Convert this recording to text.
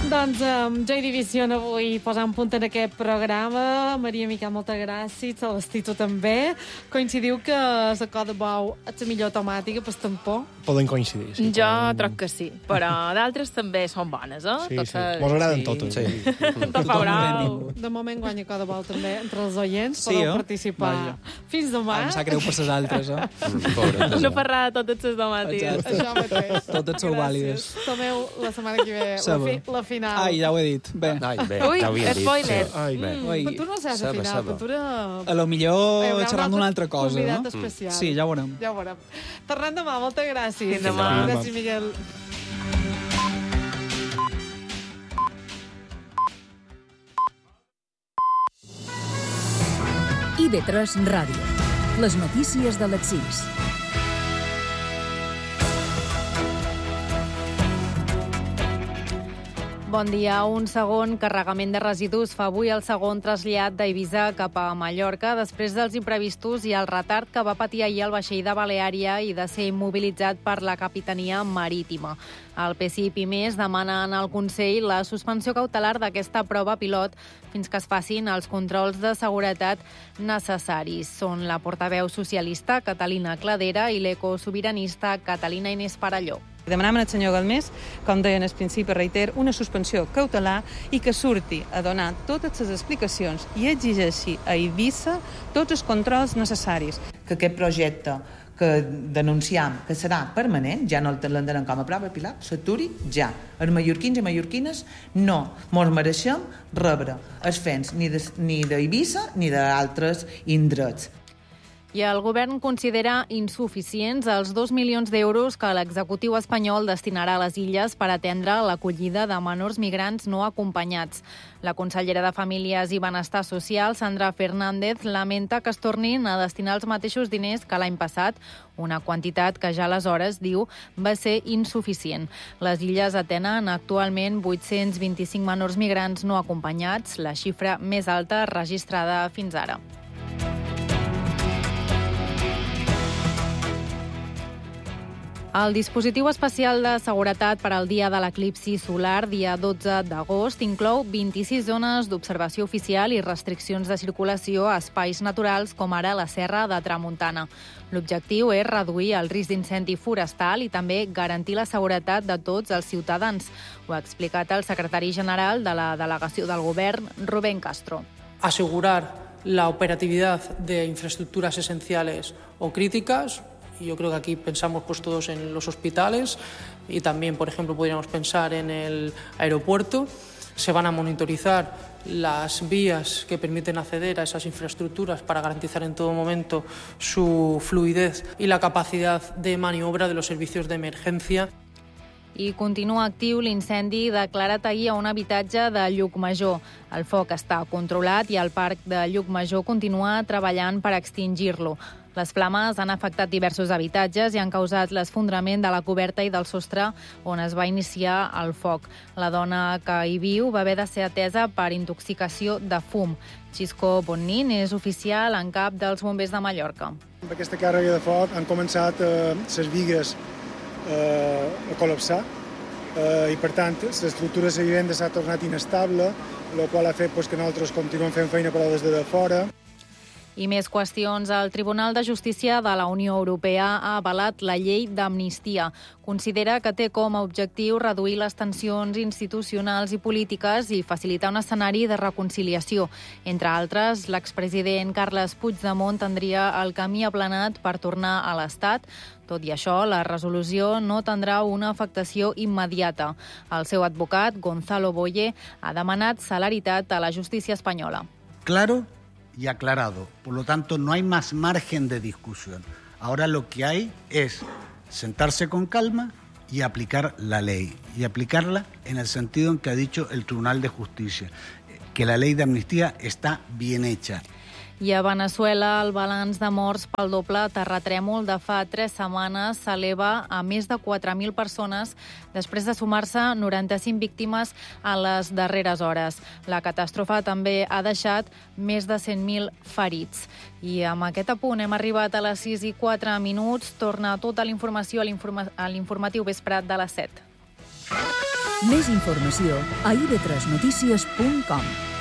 Doncs Joy Division avui posant punt en aquest programa. Maria Miquel, moltes gràcies. Celestí, tu també. Coincidiu que la Coda Bou és la millor temàtica per tampó? Poden coincidir, sí. Jo troc que sí, però d'altres també són bones, eh? Sí, sí. Mos agraden totes. Sí. Tot fa brau. De moment guanya Coda Bou també. Entre els oients Sí, podeu eh? participar. Vaja. Fins demà. Em sap greu per les altres, eh? Pobretes. No parlar de totes les temàtiques. Exacte. Això mateix. Totes sou vàlides. Tomeu la setmana que ve la final. Ai, ja ho he dit. Bé, Ai, bé, Ui, ja ho havia dit. spoiler. Sí. Ai, bé. ui, Però tu no saps la Sabe, final, sabe. però tu era... a lo millor Hi haurà xerrant d'una altra cosa, convidat no? especial. Sí, ja ho veurem. Ja ho veurem. Tornem demà, moltes gràcies. Fins demà. Gràcies, Miguel. IB3 Ràdio. Les notícies de les 6. Bon dia. Un segon carregament de residus fa avui el segon trasllat d'Eivissa cap a Mallorca després dels imprevistos i el retard que va patir ahir el vaixell de Baleària i de ser immobilitzat per la Capitania Marítima. El PSI i Pimés demanen al Consell la suspensió cautelar d'aquesta prova pilot fins que es facin els controls de seguretat necessaris. Són la portaveu socialista Catalina Cladera i l'ecosobiranista Catalina Inés Parelló. Demanàvem al senyor Galmés, com deien al principi, reiter, una suspensió cautelar i que surti a donar totes les explicacions i exigeixi a Eivissa tots els controls necessaris. Que aquest projecte que denunciam que serà permanent, ja no el tenen com a prova pilar, s'aturi ja. Els mallorquins i mallorquines no mos mereixem rebre els fens ni d'Eivissa ni d'altres indrets. I el govern considera insuficients els 2 milions d'euros que l'executiu espanyol destinarà a les illes per atendre l'acollida de menors migrants no acompanyats. La consellera de Famílies i Benestar Social, Sandra Fernández, lamenta que es tornin a destinar els mateixos diners que l'any passat, una quantitat que ja aleshores, diu, va ser insuficient. Les illes atenen actualment 825 menors migrants no acompanyats, la xifra més alta registrada fins ara. El dispositiu especial de seguretat per al dia de l'eclipsi solar, dia 12 d'agost, inclou 26 zones d'observació oficial i restriccions de circulació a espais naturals com ara la Serra de Tramuntana. L'objectiu és reduir el risc d'incendi forestal i també garantir la seguretat de tots els ciutadans. Ho ha explicat el secretari general de la delegació del govern, Rubén Castro. Asegurar la operatividad de infraestructuras esenciales o críticas. Yo creo que aquí pensamos pues todos en los hospitales y también, por ejemplo, podríamos pensar en el aeropuerto. Se van a monitorizar las vías que permiten acceder a esas infraestructuras para garantizar en todo momento su fluidez y la capacidad de maniobra de los servicios de emergencia. I continua actiu l'incendi declarat ahir a un habitatge de Llucmajor. El foc està controlat i el parc de Llucmajor continua treballant per extingir-lo. Les flames han afectat diversos habitatges i han causat l'esfondrament de la coberta i del sostre on es va iniciar el foc. La dona que hi viu va haver de ser atesa per intoxicació de fum. Xisco Bonnin és oficial en cap dels bombers de Mallorca. Amb aquesta càrrega de foc han començat les bigues a col·lapsar i, per tant, l'estructura de la vivenda s'ha tornat inestable, el qual ha fet que nosaltres continuem fent feina però des de fora. I més qüestions. El Tribunal de Justícia de la Unió Europea ha avalat la llei d'amnistia. Considera que té com a objectiu reduir les tensions institucionals i polítiques i facilitar un escenari de reconciliació. Entre altres, l'expresident Carles Puigdemont tindria el camí aplanat per tornar a l'Estat. Tot i això, la resolució no tindrà una afectació immediata. El seu advocat, Gonzalo Boye, ha demanat celeritat a la justícia espanyola. Claro y aclarado. Por lo tanto, no hay más margen de discusión. Ahora lo que hay es sentarse con calma y aplicar la ley. Y aplicarla en el sentido en que ha dicho el Tribunal de Justicia, que la ley de amnistía está bien hecha. I a Veneçuela, el balanç de morts pel doble terratrèmol de fa 3 setmanes s'eleva a més de 4.000 persones després de sumar-se 95 víctimes a les darreres hores. La catàstrofe també ha deixat més de 100.000 ferits. I amb aquest apunt hem arribat a les 6:04. Torna tota la informació a l'informatiu vesprat de les 7. Més informació a ib3notícies.com.